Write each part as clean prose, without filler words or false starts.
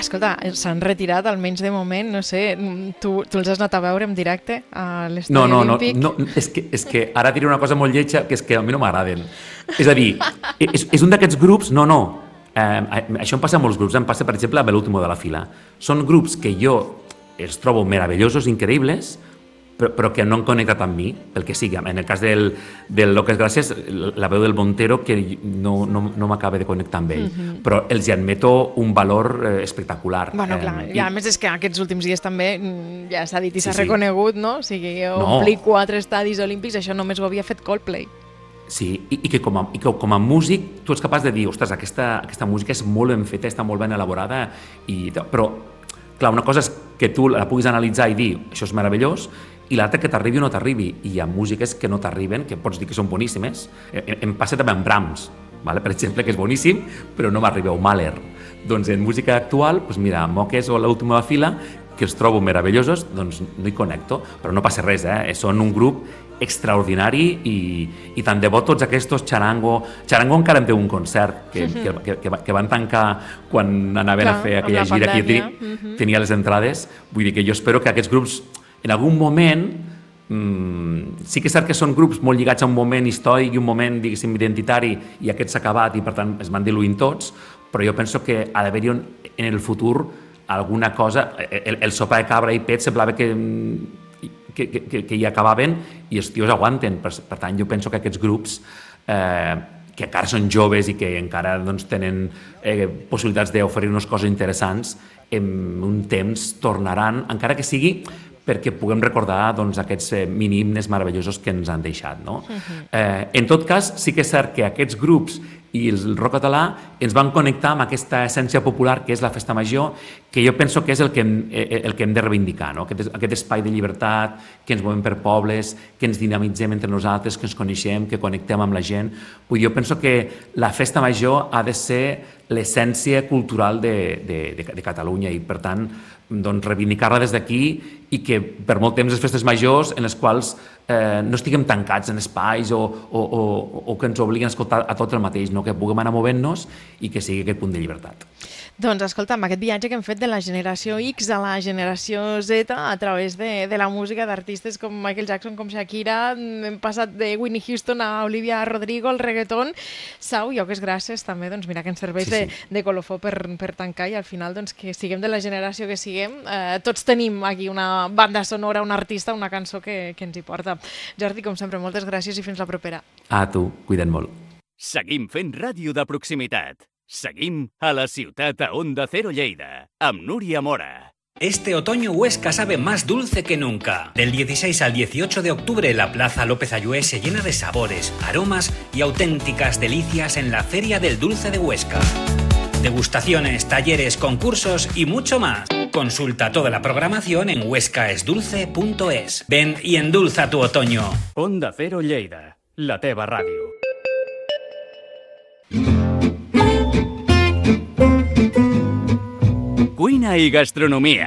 Escolta, s'han retirat, almenys de moment, no sé, tu els has anat a veure en directe a l'estadi olímpic? No, és que ara diré una cosa molt lletja, que és que a mi no m'agraden. És a dir, és un d'aquests grups, això em passa a molts grups, em passa, per exemple, amb l'último de la fila. Són grups que jo els trobo meravellosos, increïbles, però que no han connectat amb mi, pel que sigui. En el cas del Loques Gràcies, la veu del Montero, que no m'acaba de connectar amb ell, però els hi admeto un valor espectacular. Bueno, clar, i a més és que aquests últims dies també ja s'ha dit i s'ha reconegut, no? O sigui, omplir 4 estadis olímpics, això només ho havia fet Coldplay. Sí, i que com a músic tu ets capaç de dir, ostres, aquesta música és molt ben feta, està molt ben elaborada, però, clar, una cosa és que tu la puguis analitzar i dir, això és meravellós, i l'altre que t'arribi o no t'arribi. I hi ha músiques que no t'arriben, que pots dir que són boníssimes. Em passa també amb Brahms, per exemple, que és boníssim, però no m'arriba, o Mahler. Doncs en música actual, mira, Moques o l'última fila, que els trobo meravellosos, doncs no hi connecto, però no passa res, són un grup extraordinari i tant de bo tots aquests Charango encara en té un concert que van tancar quan anaven a fer aquella gira que jo tenia les entrades. Vull dir que jo espero que aquests grups en algun moment, sí que és cert que són grups molt lligats a un moment històric i un moment, diguéssim, identitari, i aquest s'ha acabat i per tant es van diluint tots, però jo penso que ha d'haver-hi en el futur alguna cosa. El Sopa de Cabra i Pet semblava que hi acabaven i els tios aguanten. Per tant, jo penso que aquests grups que encara són joves i que encara tenen possibilitats d'oferir-nos coses interessants, en un temps tornaran, encara que sigui perquè puguem recordar aquests mini-himnes meravellosos que ens han deixat. En tot cas, sí que és cert que aquests grups i el rock català ens van connectar amb aquesta essència popular que és la festa major, que jo penso que és el que hem de reivindicar, aquest espai de llibertat, que ens movem per pobles, que ens dinamitzem entre nosaltres, que ens coneixem, que connectem amb la gent. Jo penso que la festa major ha de ser l'essència cultural de Catalunya i, per tant, reivindicar-la des d'aquí i que per molt temps les festes majors en les quals no estiguem tancats en espais o que ens obliguen a escoltar a tot el mateix, que puguem anar movent-nos i que sigui aquest punt de llibertat. Doncs escolta, amb aquest viatge que hem fet de la generació X a la generació Z a través de la música d'artistes com Michael Jackson, com Shakira, hem passat de Whitney Houston a Olivia Rodrigo, el reggaeton. Sau, Loques Gràcies també, doncs mira que ens serveix de colofó per tancar i al final que siguem de la generació que siguem, tots tenim aquí una banda sonora, un artista, una cançó que ens hi porta. Jordi, com sempre, moltes gràcies i fins la propera. A tu, cuida't molt. Seguim fent ràdio de proximitat. Seguim a la ciutat a Onda Cero Lleida, amb Núria Mora. Este otoño Huesca sabe más dulce que nunca. Del 16 al 18 de octubre la Plaza López Ayué se llena de sabores, aromas y auténticas delicias en la Feria del Dulce de Huesca. Degustaciones, talleres, concursos y mucho más. Consulta toda la programación en huescaesdulce.es. Ven y endulza tu otoño. Onda Cero Lleida, la teva ràdio. Cuina i gastronomia.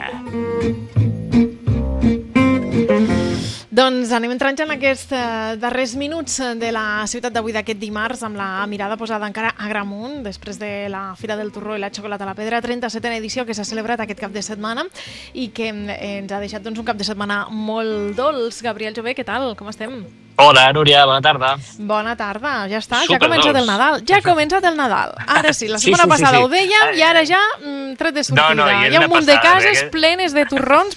Doncs anem entrant ja en aquests darrers minuts de la ciutat d'avui d'aquest dimarts amb la mirada posada encara a Gramunt després de la Fira del Torró i la Xocolata a la Pedra, 37a edició que s'ha celebrat aquest cap de setmana i que ens ha deixat un cap de setmana molt dolç. Gabriel Jové, què tal? Com estem? Hola, Núria, bona tarda. Bona tarda, ja està, ja ha començat el Nadal. Ja ha començat el Nadal. Ara sí, la setmana passada ho dèiem i ara ja tret de sortida. Hi ha un munt de cases plenes de torrons